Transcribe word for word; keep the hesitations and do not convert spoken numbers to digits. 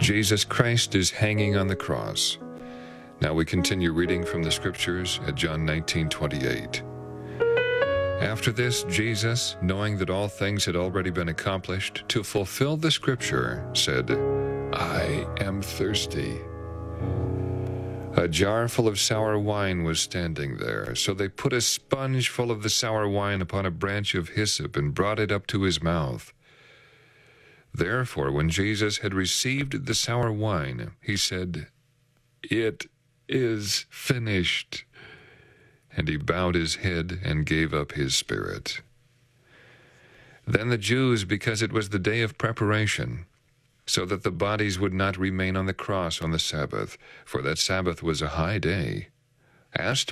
Jesus Christ is hanging on the cross. Now we continue reading from the Scriptures at John nineteen twenty-eight. After this, Jesus, knowing that all things had already been accomplished, to fulfill the Scripture, said, I am thirsty. A jar full of sour wine was standing there, so they put a sponge full of the sour wine upon a branch of hyssop and brought it up to his mouth. Therefore, when Jesus had received the sour wine, he said, It is finished. And he bowed his head and gave up his spirit. Then the Jews, because it was the day of preparation, so that the bodies would not remain on the cross on the Sabbath, for that Sabbath was a high day, asked